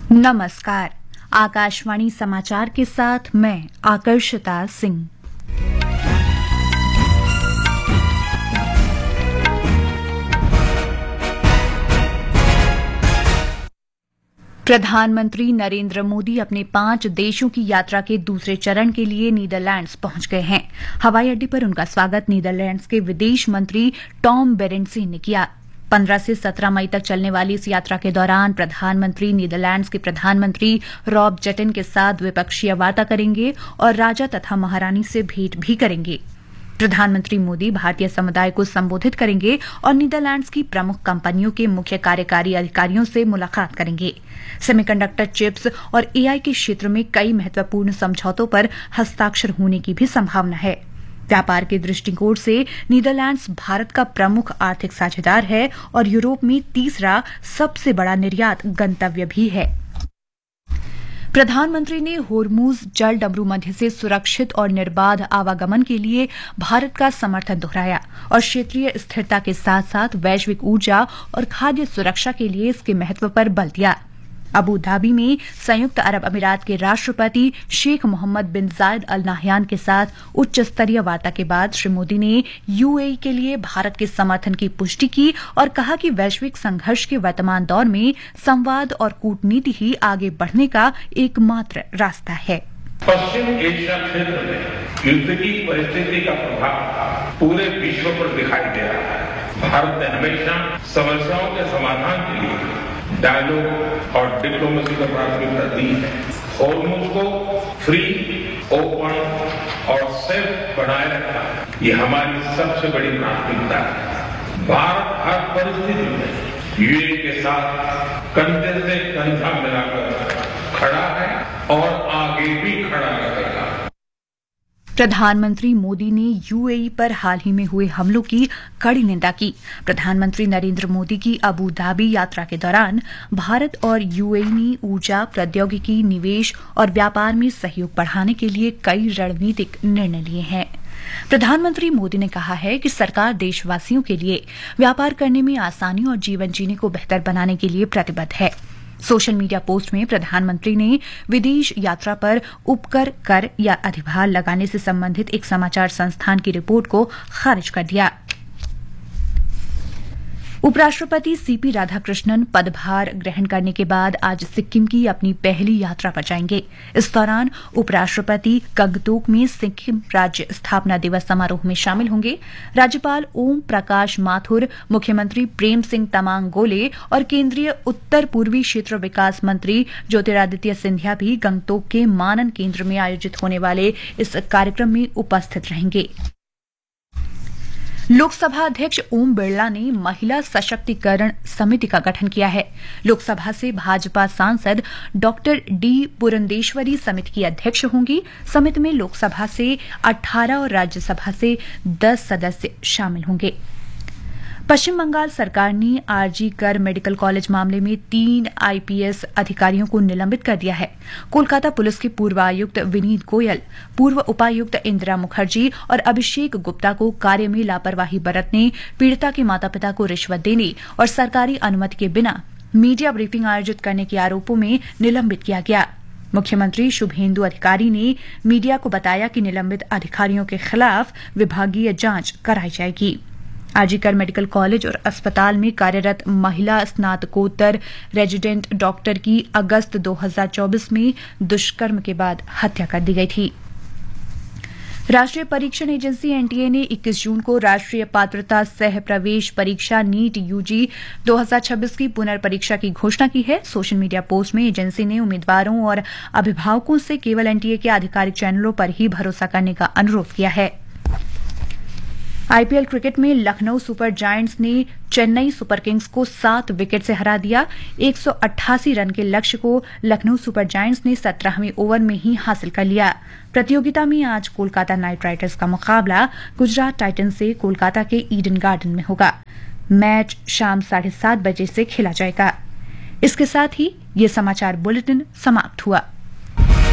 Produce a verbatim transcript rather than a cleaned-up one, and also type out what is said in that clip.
नमस्कार। आकाशवाणी समाचार के साथ मैं आकर्षिता सिंह। प्रधानमंत्री नरेंद्र मोदी अपने पांच देशों की यात्रा के दूसरे चरण के लिए नीदरलैंड्स पहुंच गए हैं। हवाई अड्डे पर उनका स्वागत नीदरलैंड्स के विदेश मंत्री टॉम बेरेंटसे ने किया। पंद्रह से सत्रह मई तक चलने वाली इस यात्रा के दौरान प्रधानमंत्री नीदरलैंड्स के प्रधानमंत्री रॉब जेटन के साथ द्विपक्षीय वार्ता करेंगे और राजा तथा महारानी से भेंट भी करेंगे। प्रधानमंत्री मोदी भारतीय समुदाय को संबोधित करेंगे और नीदरलैंड्स की प्रमुख कंपनियों के मुख्य कार्यकारी अधिकारियों से मुलाकात करेंगे। सेमीकंडक्टर चिप्स और एआई के क्षेत्र में कई महत्वपूर्ण समझौतों पर हस्ताक्षर होने की भी संभावना है। व्यापार के दृष्टिकोण से नीदरलैंड्स भारत का प्रमुख आर्थिक साझेदार है और यूरोप में तीसरा सबसे बड़ा निर्यात गंतव्य भी है। प्रधानमंत्री ने होर्मुज जल डमरू मध्य से सुरक्षित और निर्बाध आवागमन के लिए भारत का समर्थन दोहराया और क्षेत्रीय स्थिरता के साथ साथ वैश्विक ऊर्जा और खाद्य सुरक्षा के लिए इसके महत्व पर बल दिया। अबू धाबी में संयुक्त अरब अमीरात के राष्ट्रपति शेख मोहम्मद बिन जायद अल नाहयान के साथ उच्च स्तरीय वार्ता के बाद श्री मोदी ने यूएई के लिए भारत के समर्थन की पुष्टि की और कहा कि वैश्विक संघर्ष के वर्तमान दौर में संवाद और कूटनीति ही आगे बढ़ने का एकमात्र रास्ता है। पश्चिम एशिया क्षेत्र में युद्ध की परिस्थिति का प्रभाव पूरे विश्व पर दिखाई दे रहा है। भारत ने हमेशा समस्याओं के समाधान के लिए डायलॉग और डिप्लोमेसी को प्राथमिकता दी है। होर्मुज को फ्री, ओपन और सेफ बनाए रखना ये हमारी सबसे बड़ी प्राथमिकता है। भारत हर परिस्थिति में यूएई के साथ कंधे से कंधा मिलाकर खड़ा है और आगे भी खड़ा रहेगा। प्रधानमंत्री मोदी ने यूएई पर हाल ही में हुए हमलों की कड़ी निंदा की। प्रधानमंत्री नरेंद्र मोदी की अबू धाबी यात्रा के दौरान भारत और यूएई ने ऊर्जा, प्रौद्योगिकी, निवेश और व्यापार में सहयोग बढ़ाने के लिए कई रणनीतिक निर्णय लिए हैं। प्रधानमंत्री मोदी ने कहा है कि सरकार देशवासियों के लिए व्यापार करने में आसानी और जीवन जीने को बेहतर बनाने के लिए प्रतिबद्ध है। सोशल मीडिया पोस्ट में प्रधानमंत्री ने विदेश यात्रा पर उपकर, कर या अधिभार लगाने से संबंधित एक समाचार संस्थान की रिपोर्ट को खारिज कर दिया। उपराष्ट्रपति सीपी राधाकृष्णन पदभार ग्रहण करने के बाद आज सिक्किम की अपनी पहली यात्रा पर जाएंगे। इस दौरान उपराष्ट्रपति गंगटोक में सिक्किम राज्य स्थापना दिवस समारोह में शामिल होंगे। राज्यपाल ओम प्रकाश माथुर, मुख्यमंत्री प्रेम सिंह तमांग गोले और केंद्रीय उत्तर पूर्वी क्षेत्र विकास मंत्री ज्योतिरादित्य सिंधिया भी गंगटोक के मानन केंद्र में आयोजित होने वाले इस कार्यक्रम में उपस्थित रहेंगे। लोकसभा अध्यक्ष ओम बिरला ने महिला सशक्तिकरण समिति का गठन किया है। लोकसभा से भाजपा सांसद डॉक्टर डी पुरंदेश्वरी समिति की अध्यक्ष होंगी। समिति में लोकसभा से अठारह और राज्यसभा से दस सदस्य शामिल होंगे। पश्चिम बंगाल सरकार ने आरजी कर मेडिकल कॉलेज मामले में तीन आईपीएस अधिकारियों को निलंबित कर दिया है। कोलकाता पुलिस के पूर्व आयुक्त विनीत गोयल, पूर्व उपायुक्त इंदिरा मुखर्जी और अभिषेक गुप्ता को कार्य में लापरवाही बरतने, पीड़िता के माता पिता को रिश्वत देने और सरकारी अनुमति के बिना मीडिया ब्रीफिंग आयोजित करने के आरोपों में निलंबित किया गया। मुख्यमंत्री शुभेंदु अधिकारी ने मीडिया को बताया कि निलंबित अधिकारियों के खिलाफ विभागीय जांच कराई जाएगी। आरजी कर मेडिकल कॉलेज और अस्पताल में कार्यरत महिला स्नातकोत्तर रेजिडेंट डॉक्टर की अगस्त दो हज़ार चौबीस में दुष्कर्म के बाद हत्या कर दी गई थी। राष्ट्रीय परीक्षण एजेंसी एनटीए ने इक्कीस जून को राष्ट्रीय पात्रता सह प्रवेश परीक्षा नीट यूजी दो हज़ार छब्बीस की पुनर्परीक्षा की घोषणा की है। सोशल मीडिया पोस्ट में एजेंसी ने उम्मीदवारों और अभिभावकों से केवल एनटीए के आधिकारिक चैनलों पर ही भरोसा करने का अनुरोध किया है। आईपीएल क्रिकेट में लखनऊ सुपर जायंट्स ने चेन्नई सुपर किंग्स को सात विकेट से हरा दिया। एक सौ अट्ठासी रन के लक्ष्य को लखनऊ सुपर जायंट्स ने सत्रहवें ओवर में ही हासिल कर लिया। प्रतियोगिता में आज कोलकाता नाइट राइडर्स का मुकाबला गुजरात टाइटंस से कोलकाता के ईडन गार्डन में होगा। मैच शाम साढ़े सात बजे से खेला जाएगा। इसके साथ ही ये समाचार बुलेटिन समाप्त हुआ।